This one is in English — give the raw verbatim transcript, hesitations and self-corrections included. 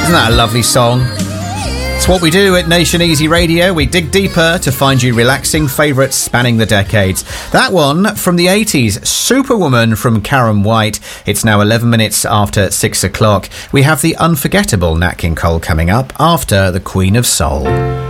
Isn't that a lovely song? It's what we do at Nation Easy Radio. We dig deeper to find you relaxing favourites spanning the decades. That one from the eighties, Superwoman from Karen White. It's now eleven minutes after six o'clock. We have the unforgettable Nat King Cole coming up after the Queen of Soul.